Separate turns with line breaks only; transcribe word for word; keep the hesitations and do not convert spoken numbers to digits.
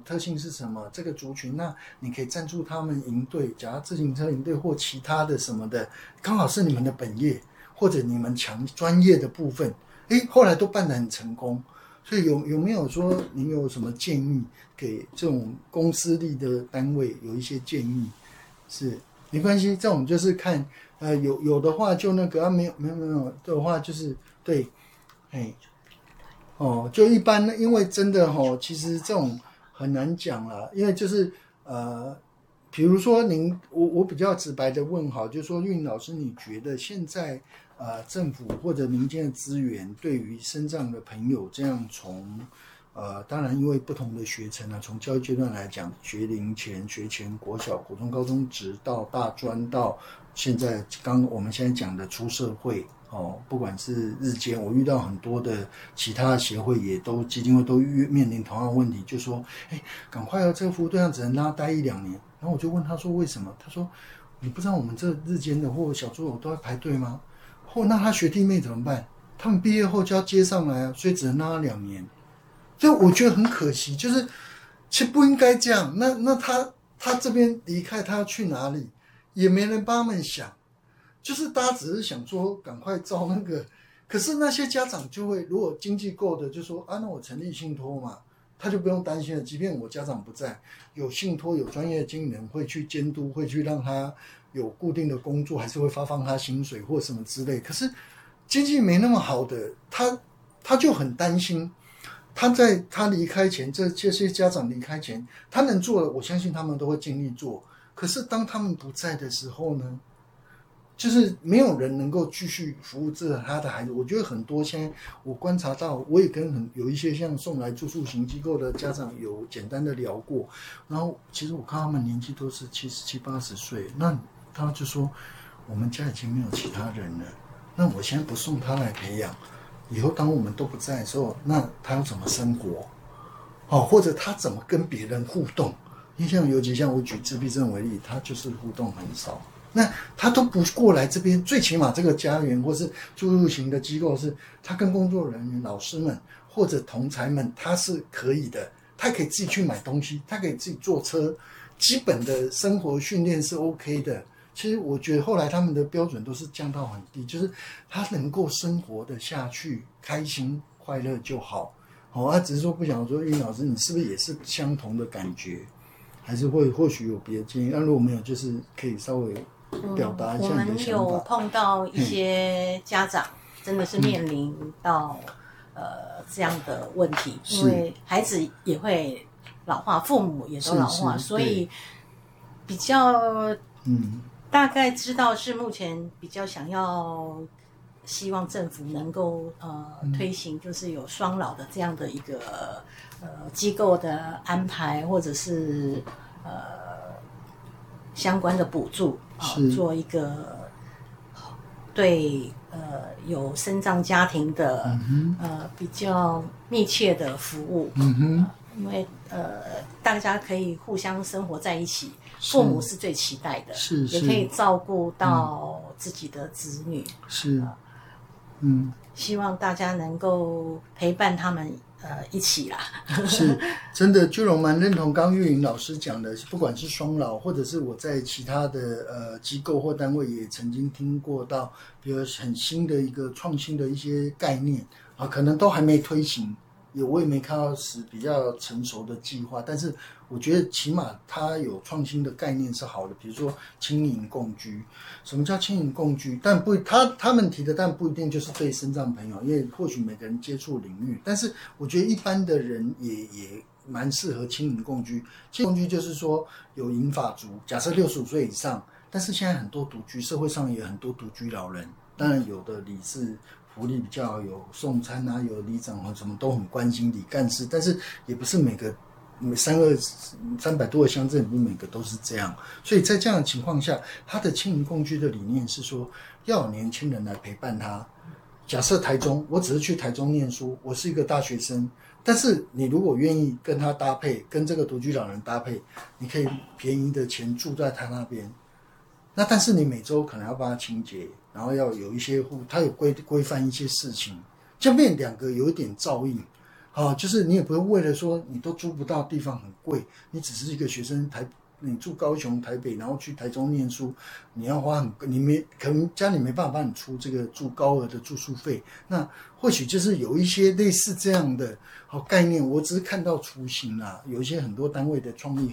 特性是什么，这个族群，那你可以赞助他们营队，假如自行车营队或其他的什么的，刚好是你们的本业或者你们强专业的部分，诶，后来都办得很成功。所以有有没有说您有什么建议给这种公司力的单位有一些建议？是没关系，这种就是看呃有有的话就那个啊，没有没有没有的话就是对，哎。哦，就一般，因为真的哦，其实这种很难讲啦，因为就是呃，比如说您，我我比较直白的问好，就是说运老师，你觉得现在呃政府或者民间的资源对于身障的朋友这样从呃，当然因为不同的学程啊，从教育阶段来讲，学龄前、学前、国小、国中、高中，直到大专，到现在刚我们现在讲的出社会。哦，不管是日间，我遇到很多的其他的协会，也都基金会都面临同样的问题，就说，哎，赶快哦，这个服务对象只能让他待一两年。然后我就问他说为什么？他说，你不知道我们这日间的或小作友都在排队吗？或那他学弟妹怎么办？他们毕业后就要接上来啊，所以只能让他两年。所以我觉得很可惜，就是其实不应该这样。那那他他这边离开，他要去哪里？也没人帮他们想。就是大家只是想说赶快招那个，可是那些家长就会，如果经济够的就说啊，那我成立信托嘛，他就不用担心了。即便我家长不在，有信托有专业的经理人会去监督，会去让他有固定的工作，还是会发放他薪水或什么之类。可是经济没那么好的，他他就很担心。他在他离开前，这这些家长离开前，他能做的，我相信他们都会尽力做。可是当他们不在的时候呢？就是没有人能够继续服务这他的孩子。我觉得很多现在我观察到，我也跟很有一些像送来住宿型机构的家长有简单的聊过，然后其实我看他们年纪都是七十七八十岁，那他就说我们家已经没有其他人了，那我现在不送他来培养，以后当我们都不在的时候，那他要怎么生活？哦，或者他怎么跟别人互动？因为像尤其像我举自闭症为例，他就是互动很少。那他都不过来这边，最起码这个家园或是住宿型的机构是，他跟工作人员、老师们或者同侪们，他是可以的，他可以自己去买东西，他可以自己坐车，基本的生活训练是 OK 的。其实我觉得后来他们的标准都是降到很低，就是他能够生活的下去，开心快乐就好。哦，他只是说不想说，运老师你是不是也是相同的感觉，还是会或许有别的建议？那如果没有，就是可以稍微表达一下你的想法。
嗯、我们有碰到一些家长真的是面临到、嗯、呃这样的问题，因为孩子也会老化，父母也都老化，所以比较嗯大概知道是目前比较想要希望政府能够呃、嗯、推行，就是有双老的这样的一个呃机构的安排，或者是呃相关的补助啊、呃，做一个对呃有身障家庭的、嗯、呃比较密切的服务。嗯哼，呃、因为呃大家可以互相生活在一起，父母是最期待的，
是
也可以照顾到自己的子女。
是。呃嗯，
希望大家能够陪伴他们呃一起啦。
是，真的，就我蛮认同刚玉莹老师讲的，不管是双老，或者是我在其他的呃机构或单位也曾经听过到，比如很新的一个创新的一些概念啊，可能都还没推行，也我也没看到是比较成熟的计划，但是我觉得起码它有创新的概念是好的，比如说轻盈共居。什么叫轻盈共居？但不，他他们提的，但不一定就是对身障朋友，因为或许每个人接触领域，但是我觉得一般的人也也蛮适合轻盈共居。轻盈共居就是说有银发族，假设六十五岁以上，但是现在很多独居，社会上也有很多独居老人，当然有的理事福利比较好，有送餐啊，有里长啊，什么都很关心理干事，但是也不是每个。三二三百多个乡镇，不每个都是这样，所以在这样的情况下，他的轻盈共居的理念是说，要有年轻人来陪伴他。假设台中，我只是去台中念书，我是一个大学生，但是你如果愿意跟他搭配，跟这个独居老人搭配，你可以便宜的钱住在他那边。那但是你每周可能要帮他清洁，然后要有一些他有规规范一些事情，这边两个有一点照应。 啊，就是你也不会为了说你都租不到地方很贵，你只是一个学生台。你住高雄、台北，然后去台中念书，你要花很，你没可能家里没办法帮你出这个住高额的住宿费。那或许就是有一些类似这样的好概念，我只是看到雏形啦，有一些很多单位的创意